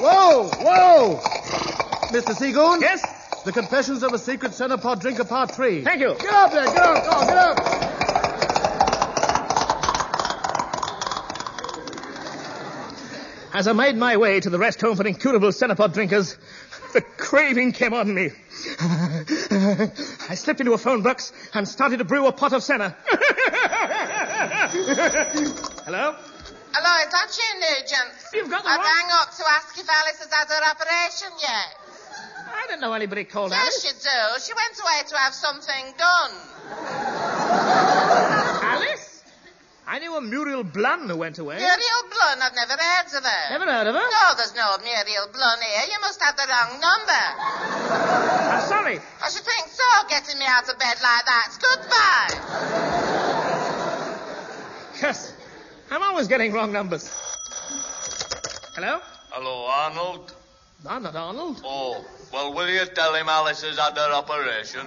Whoa! Mr. Seagoon? Yes? The Confessions of a Secret Cenopod Drinker, Part 3. Thank you. Get up there, get up! Come on, get up! As I made my way to the rest home for incurable Cenopod drinkers, the craving came on me. I slipped into a phone box and started to brew a pot of senna. Hello? Hello, is that you, Nugent? You've got the I wrong... rang up to ask if Alice has had her operation yet. I didn't know anybody called Yes, Alice. you do. She went away to have something done. Alice? I knew a Muriel Blunn who went away. Muriel Blunn, I've never heard of her. Never heard of her? No, there's no Muriel Blunn here. You must have the wrong number. I'm sorry. I should think so, getting me out of bed like that. Goodbye. Yes. I'm always getting wrong numbers. Hello? Hello, Arnold. I'm not Arnold. Oh, well, will you tell him Alice has had her operation?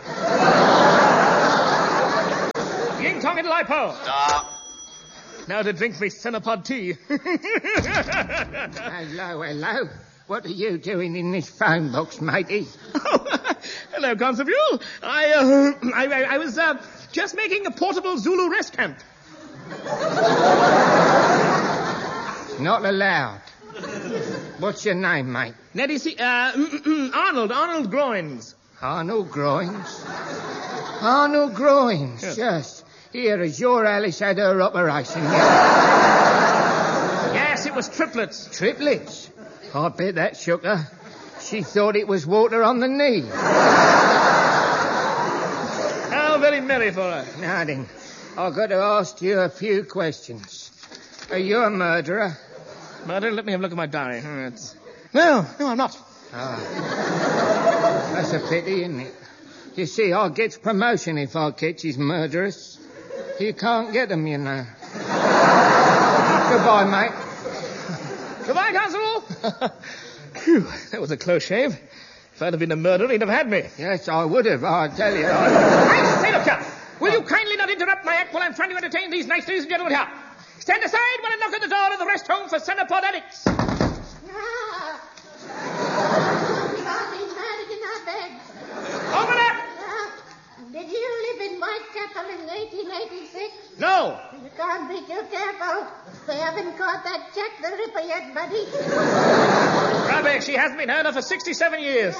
You ain't talking to Lipo. Nah. Now to drink me Cenopod tea. Hello. What are you doing in this phone box, matey? Hello, Constable. I was just making a portable Zulu rest camp. Not allowed. What's your name, mate? Neddy Arnold Groins. Arnold Groins? Arnold Groins, yes. Here, has your Alice had her operation yet? Yes, it was triplets. Triplets? I bet that shook her. She thought it was water on the knee. How very merry for her. Now then, I've got to ask you a few questions. Are you a murderer? Murder? Let me have a look at my diary. No, I'm not. That's a pity, isn't it? You see, I get promotion if I catch his murderers. You can't get them, you know. Goodbye, mate. Goodbye, Constable. Phew, that was a close shave. If I'd have been a murderer, he'd have had me. Yes, I would have, I tell you. I say, look, chap, will you kindly not interrupt my act while I'm trying to entertain these nice ladies and gentlemen here? Stand aside while I knock at the door of the rest home for Cenopod addicts. Open up! Did you live in Whitechapel in 1886? No. You can't be too careful. They haven't caught that Jack the Ripper yet, buddy. Rubbish, she hasn't been heard of for 67 years.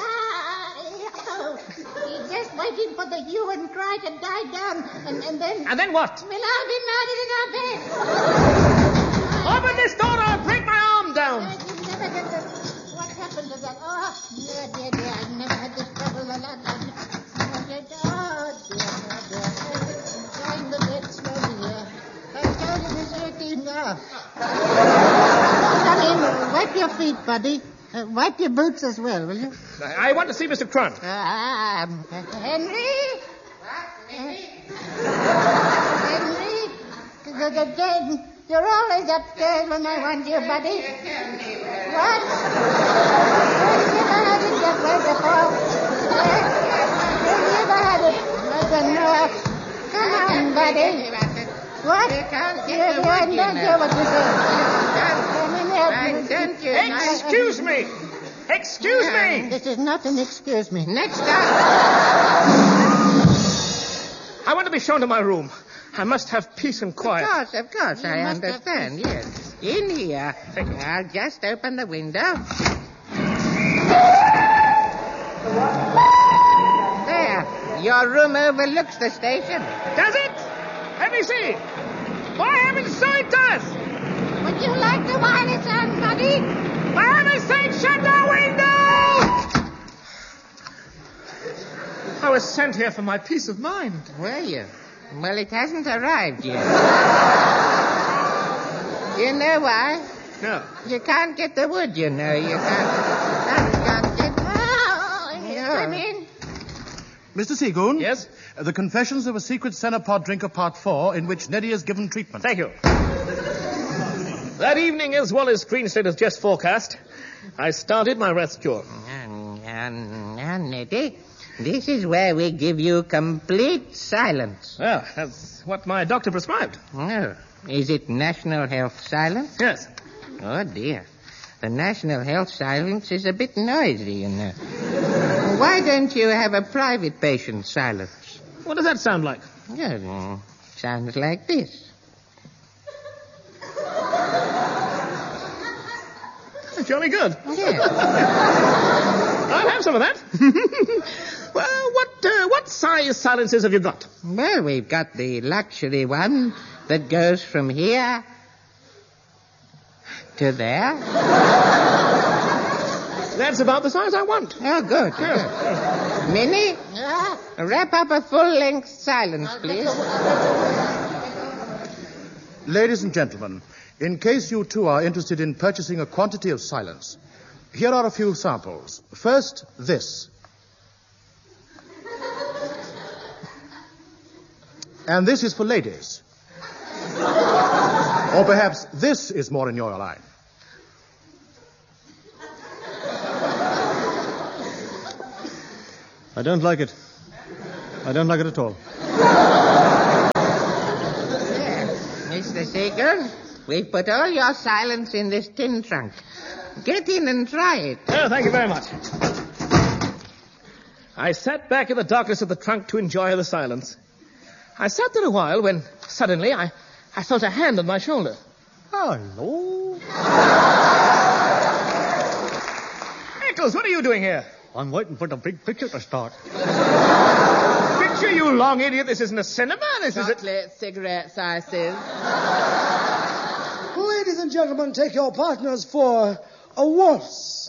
He's just waiting for the hue and cry to die down, and then... And then what? We'll all be murdered in our beds. Open this door or I'll break my arm down. You never had the... What happened to that? Oh, dear. I've never had this trouble a lot. Oh, dear. I'm trying to get slowly here. I'm told it is 18 now. Come in. Wipe your feet, buddy. Wipe your boots as well, will you? I want to see Mr. Crunt. Henry? What, Henry? You're always upstairs when I want you, buddy. What? Have you never had it that way before? Have you never had it? I don't know. Come on, buddy. What? You can't get the wood, you know. What you say. Excuse me. Excuse me. This is not an excuse me. Next time. I want to be shown to my room. I must have peace and quiet. Of course, I understand, yes. In here. I'll just open the window. There. Your room overlooks the station. Does it? Let me see. For heaven's sake, it does. Would you like to wine it on, buddy? For heaven's sake, shut the window! I was sent here for my peace of mind. Were you? Well, it hasn't arrived yet. You know why? No. You can't get the wood, you know. You can't get... Come in. Mr. Seagoon? Yes? The Confessions of a Secret Cenopod Drinker, Part 4, in which Neddy is given treatment. Thank you. That evening, as well as Screenslate has just forecast, I started my rest cure. Neddy, this is where we give you complete silence. Well, that's what my doctor prescribed. Oh, is it national health silence? Yes. Oh, dear. The National Health Silence is a bit noisy, you know. Why don't you have a private patient silence? What does that sound like? Sounds like this. Jolly good. Yeah. I'll have some of that. Well, what size silencers have you got? Well, we've got the luxury one that goes from here to there. That's about the size I want. Oh, good. Minnie, wrap up a full-length silence, please. Ladies and gentlemen, in case you too are interested in purchasing a quantity of silence, here are a few samples. First, this. And this is for ladies. Or perhaps this is more in your line. I don't like it. I don't like it at all. Mr. Seeger, we've put all your silence in this tin trunk. Get in and try it. Oh, thank you very much. I sat back in the darkness of the trunk to enjoy the silence. I sat there a while when suddenly I felt a hand on my shoulder. Hello. Eccles, what are you doing here? I'm waiting for the big picture to start. Picture, you long idiot. This isn't a cinema. This is a... Chocolate, cigarettes, I says. Ladies and gentlemen, take your partners for a waltz.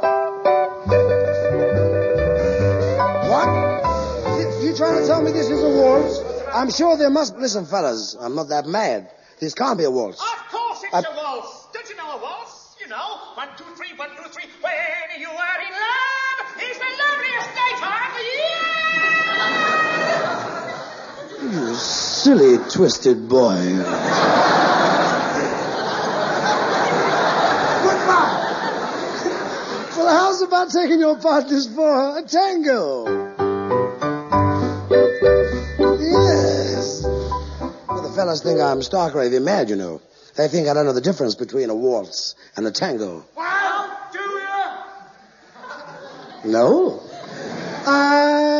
What? You trying to tell me this is a waltz? I'm sure there must... Listen, fellas, I'm not that mad. This can't be a waltz. Of course it's a waltz. Don't you know a waltz? You know, 1, 2, 3, 1, 2, 3. When you are in love, it's the loveliest daytime of the year. You silly, twisted boy. Goodbye. Well, how's about taking your partners for a tango? Yes. Well, the fellas think I'm stark raving mad, you know. They think I don't know the difference between a waltz and a tango. Well, do you? No.